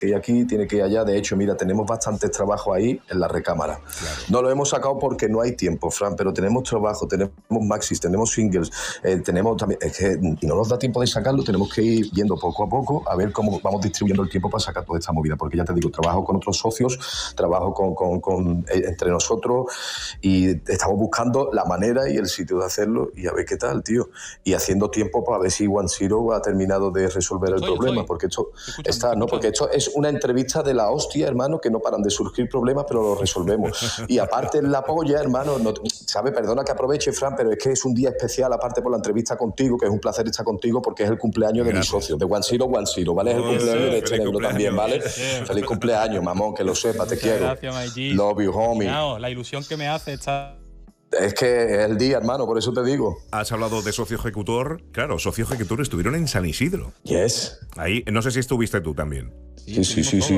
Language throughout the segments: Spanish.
ir aquí, tiene que ir allá. De hecho, mira, tenemos bastantes trabajos ahí en la recámara. Claro. No lo hemos sacado porque no hay tiempo, Fran, pero tenemos trabajo, tenemos maxis, tenemos singles, tenemos también, es que y no nos da tiempo de sacarlo, tenemos que ir yendo poco a poco a ver cómo vamos distribuyendo el tiempo para sacar toda esta movida, porque ya te digo, trabajo con otros socios, trabajo entre nosotros y estamos buscando la manera y el sitio de hacerlo y a ver qué tal, tío. Y haciendo tiempo para ver si One Zero ha terminado de resolver el problema, porque esto está, ¿no? Porque esto es una entrevista de la hostia, hermano, que no paran de surgir problemas, pero lo resolvemos. Y aparte la polla, hermano, no, ¿sabe? Perdona que aproveche, Fran, pero es que es un día especial, aparte por la entrevista contigo, que es un placer estar contigo, porque es el cumpleaños de mi socio, de One Zero, ¿vale? Es el cumpleaños de este negro también, ¿vale? Feliz cumpleaños, mamón, que lo sepa, te quiero. Gracias, my G. Love you, homie. La ilusión que me hace esta... Es que es el día, hermano, por eso te digo. Has hablado de socio ejecutor. Claro, socio ejecutor estuvieron en San Isidro. Yes. Ahí, no sé si estuviste tú también. Sí, estuviste.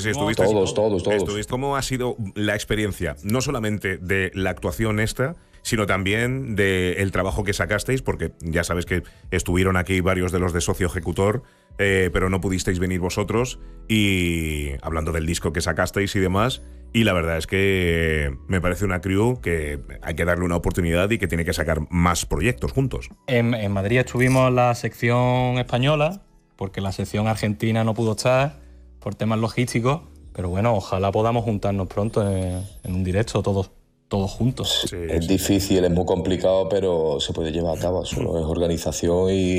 Todos. ¿Cómo ha sido la experiencia? No solamente de la actuación esta, sino también del trabajo que sacasteis, porque ya sabes que estuvieron aquí varios de los de socio ejecutor, pero no pudisteis venir vosotros, y hablando del disco que sacasteis y demás, y la verdad es que me parece una crew que hay que darle una oportunidad y que tiene que sacar más proyectos juntos. En Madrid estuvimos en la sección española, porque la sección argentina no pudo estar por temas logísticos, pero bueno, ojalá podamos juntarnos pronto en un directo todos juntos. Sí, es difícil, es muy complicado, pero se puede llevar a cabo. Solo es organización y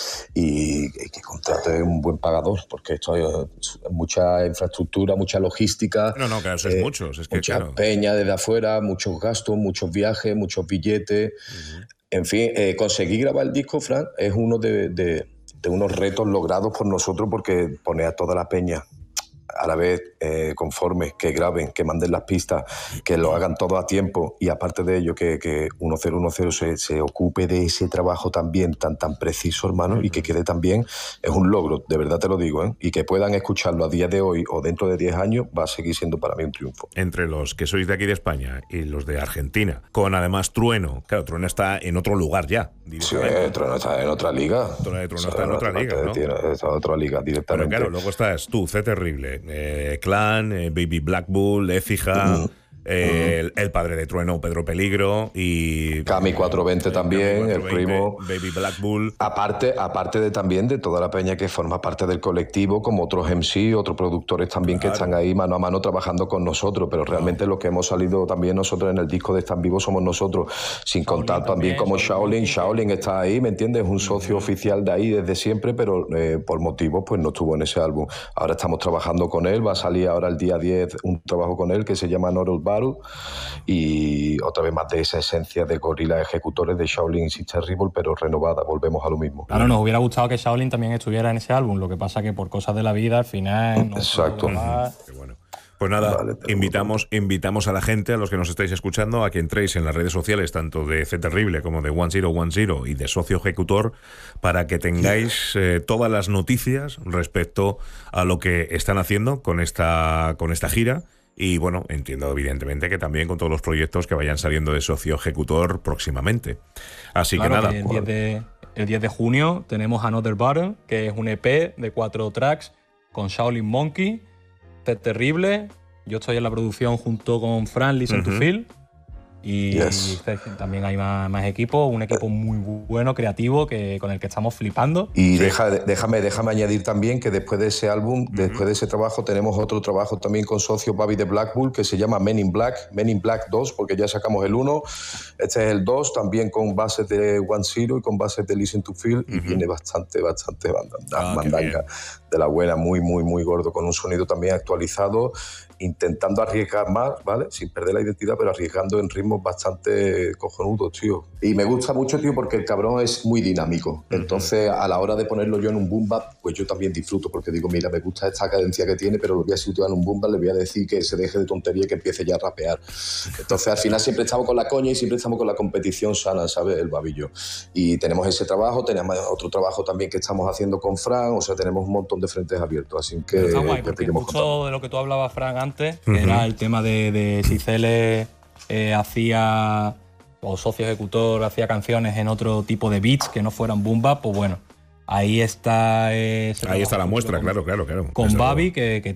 que contrate un buen pagador, porque esto es mucha infraestructura, mucha logística. No, claro, eso es muchos. Es que, mucha claro, peña desde afuera, muchos gastos, muchos viajes, muchos billetes. En fin, conseguir grabar el disco, Fran, es uno de unos retos logrados por nosotros, porque poner a toda la peña a la vez conforme, que graben, que manden las pistas, que lo hagan todo a tiempo, y aparte de ello que 1010 se ocupe de ese trabajo también tan preciso, hermano, y que quede tan bien, es un logro, de verdad te lo digo, ¿eh? Y que puedan escucharlo a día de hoy o dentro de 10 años va a seguir siendo para mí un triunfo. Entre los que sois de aquí de España y los de Argentina, con además Trueno, claro, Trueno está en otro lugar ya. Sí, Trueno está en otra liga. Trueno está en otra liga, ¿no? Está en otra liga directamente. Pero claro, luego estás tú, C Terrible, Clan, Baby Black Bull, Écija, el padre de Trueno, Pedro Peligro, y Cami 420 también, el primo, Baby Black Bull. Aparte de también de toda la peña que forma parte del colectivo, como otros MC, otros productores también, claro, que están ahí mano a mano trabajando con nosotros, pero realmente los que hemos salido también nosotros en el disco de Están Vivos somos nosotros, sin contar también como Shaolin está ahí, ¿me entiendes? Es un socio oficial de ahí desde siempre, pero por motivos pues no estuvo en ese álbum. Ahora estamos trabajando con él, va a salir ahora el día 10 un trabajo con él que se llama Norul Baru, y otra vez más de esa esencia de gorilas ejecutores de Shaolin y Sister Terrible, pero renovada, volvemos a lo mismo. Claro, nos hubiera gustado que Shaolin también estuviera en ese álbum, lo que pasa que por cosas de la vida al final... Exacto. Qué bueno. Pues nada, vale, invitamos a la gente, a los que nos estáis escuchando, a que entréis en las redes sociales, tanto de C Terrible como de 1010 y de Socio Ejecutor, para que tengáis todas las noticias respecto a lo que están haciendo con esta gira. Y bueno, entiendo evidentemente que también con todos los proyectos que vayan saliendo de Socio Ejecutor próximamente. Así claro, que nada. Que el 10 de junio tenemos Another Battle, que es un EP de 4 tracks con Shaolin Monkey, Terrible. Yo estoy en la producción junto con Fran, Listen to Feel. Y también hay más equipo, un equipo muy bueno, creativo, con el que estamos flipando. Y déjame añadir también que después de ese álbum, después de ese trabajo, tenemos otro trabajo también con socio Babi de Black Bull, que se llama Men in Black 2, porque ya sacamos el 1, este es el 2, también con bases de One Zero y con bases de Listen to Feel, y viene bastante mandanga de la buena, muy gordo, con un sonido también actualizado, intentando arriesgar más, ¿vale? Sin perder la identidad, pero arriesgando en ritmos bastante cojonudos, tío. Y me gusta mucho, tío, porque el cabrón es muy dinámico. Entonces, a la hora de ponerlo yo en un boom bap, pues yo también disfruto, porque digo, mira, me gusta esta cadencia que tiene, pero lo voy a situar en un boom bap, le voy a decir que se deje de tontería y que empiece ya a rapear. Entonces, al final siempre estamos con la coña y siempre estamos con la competición sana, ¿sabes? El babillo. Y tenemos ese trabajo, tenemos otro trabajo también que estamos haciendo con Fran, o sea, tenemos un montón de frentes abiertos, así que... Está guay, porque mucho de lo que tú hablabas, Fran, antes, que era el tema de si Cele hacía, o socio ejecutor hacía canciones en otro tipo de beats que no fueran boom bap, pues bueno, Ahí está. Ahí está la muestra, claro. Con Babi, que